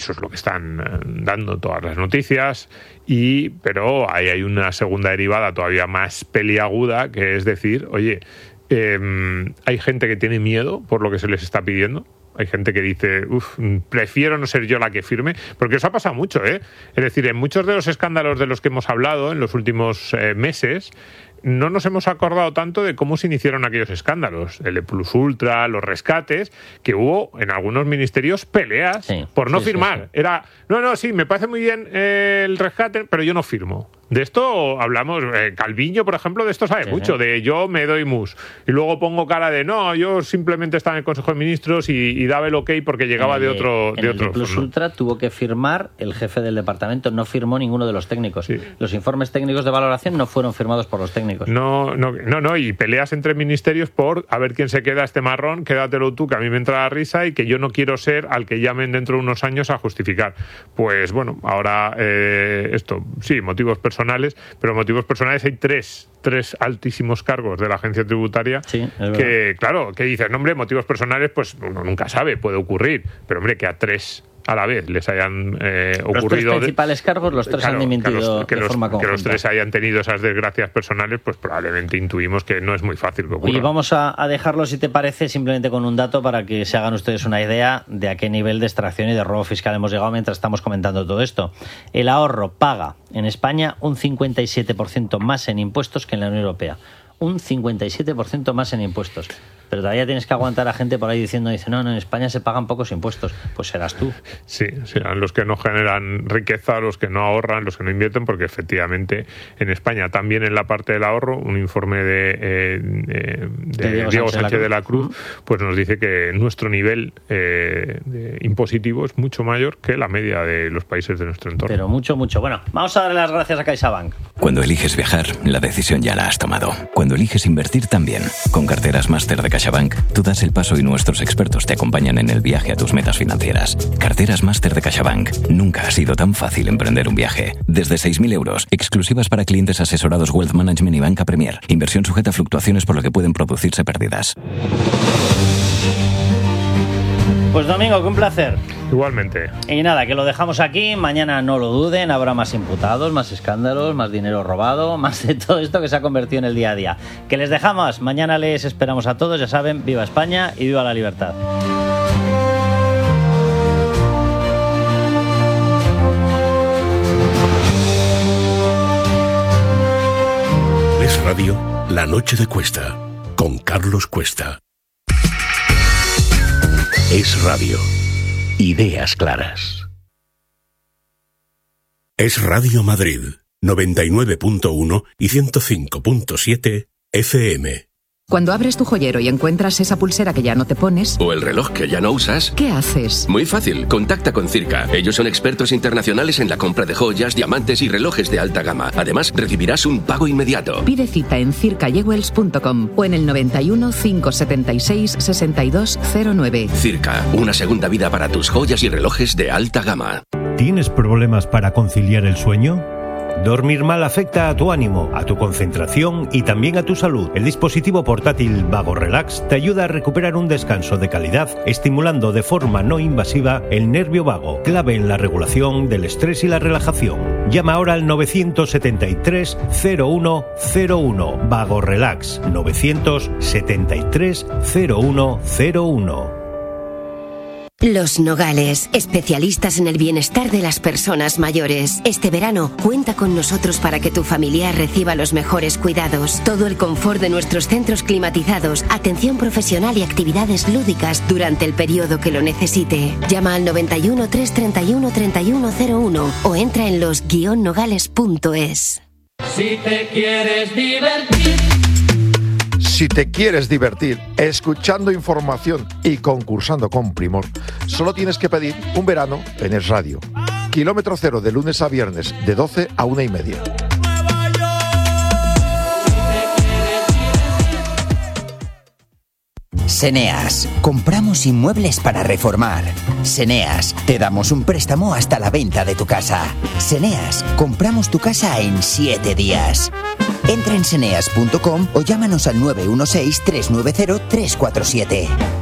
eso es lo que están dando todas las noticias, pero ahí hay una segunda derivada todavía más peliaguda, que es decir, oye, hay gente que tiene miedo por lo que se les está pidiendo. Hay gente que dice, prefiero no ser yo la que firme, porque eso ha pasado mucho, ¿eh? Es decir, en muchos de los escándalos de los que hemos hablado en los últimos meses, no nos hemos acordado tanto de cómo se iniciaron aquellos escándalos, el Plus Ultra, los rescates, que hubo en algunos ministerios peleas por no firmar. Sí. Era, sí, me parece muy bien el rescate, pero yo no firmo. De esto hablamos, Calviño, por ejemplo, de esto sabe mucho, de yo me doy mus. Y luego pongo cara de, no, yo simplemente estaba en el Consejo de Ministros y daba el ok porque llegaba de otro... En el Plus Ultra tuvo que firmar el jefe del departamento, no firmó ninguno de los técnicos. Sí. Los informes técnicos de valoración no fueron firmados por los técnicos. No, y peleas entre ministerios por a ver quién se queda este marrón, quédatelo tú, que a mí me entra la risa y que yo no quiero ser al que llamen dentro de unos años a justificar. Pues bueno, ahora motivos personales, pero motivos personales hay tres altísimos cargos de la agencia tributaria que dicen, hombre, motivos personales, pues uno nunca sabe, puede ocurrir, pero hombre, que a tres a la vez les hayan ocurrido... Los tres principales cargos, los tres han dimitido de forma conjunta. Que los tres hayan tenido esas desgracias personales, pues probablemente intuimos que no es muy fácil que ocurra. Y vamos a dejarlo, si te parece, simplemente con un dato para que se hagan ustedes una idea de a qué nivel de extracción y de robo fiscal hemos llegado mientras estamos comentando todo esto. El ahorro paga en España un 57% más en impuestos que en la Unión Europea. Un 57% más en impuestos. Pero todavía tienes que aguantar a gente por ahí diciendo, no, en España se pagan pocos impuestos. Pues serás tú. Sí, serán los que no generan riqueza, los que no ahorran, los que no invierten, porque efectivamente en España, también en la parte del ahorro, un informe de Diego Sánchez de la Cruz, pues nos dice que nuestro nivel impositivo es mucho mayor que la media de los países de nuestro entorno. Pero mucho. Bueno, vamos a darle las gracias a CaixaBank. Cuando eliges viajar, la decisión ya la has tomado. Cuando eliges invertir también. Con carteras máster de CaixaBank, tú das el paso y nuestros expertos te acompañan en el viaje a tus metas financieras. Carteras máster de CaixaBank. Nunca ha sido tan fácil emprender un viaje. Desde 6.000 euros, exclusivas para clientes asesorados Wealth Management y Banca Premier. Inversión sujeta a fluctuaciones por lo que pueden producirse pérdidas. Pues Domingo, que un placer. Igualmente. Y nada, que lo dejamos aquí. Mañana, no lo duden, habrá más imputados, más escándalos, más dinero robado, más de todo esto que se ha convertido en el día a día. Que les dejamos. Mañana les esperamos a todos. Ya saben, viva España y viva la libertad. Es Radio, La Noche de Cuesta, con Carlos Cuesta. Es Radio. Ideas claras. Es Radio Madrid, 99.1 y 105.7 FM. Cuando abres tu joyero y encuentras esa pulsera que ya no te pones... O el reloj que ya no usas... ¿Qué haces? Muy fácil, contacta con Circa. Ellos son expertos internacionales en la compra de joyas, diamantes y relojes de alta gama. Además, recibirás un pago inmediato. Pide cita en circajewels.com o en el 91 576 6209. Circa, una segunda vida para tus joyas y relojes de alta gama. ¿Tienes problemas para conciliar el sueño? Dormir mal afecta a tu ánimo, a tu concentración y también a tu salud. El dispositivo portátil Vago Relax te ayuda a recuperar un descanso de calidad, estimulando de forma no invasiva el nervio vago, clave en la regulación del estrés y la relajación. Llama ahora al 973 0101. Vago Relax, 973 0101. Los Nogales, especialistas en el bienestar de las personas mayores. Este verano, cuenta con nosotros para que tu familiar reciba los mejores cuidados. Todo el confort de nuestros centros climatizados, atención profesional y actividades lúdicas durante el periodo que lo necesite. Llama al 91 331 3101 o entra en los-nogales.es. Si te quieres divertir. Si te quieres divertir escuchando información y concursando con primor, solo tienes que pedir un verano en Es Radio. Kilómetro cero de lunes a viernes, de 12 a 1:30. Seneas, compramos inmuebles para reformar. Seneas, te damos un préstamo hasta la venta de tu casa. Seneas, compramos tu casa en 7 días. Entra en seneas.com o llámanos al 916 390 347.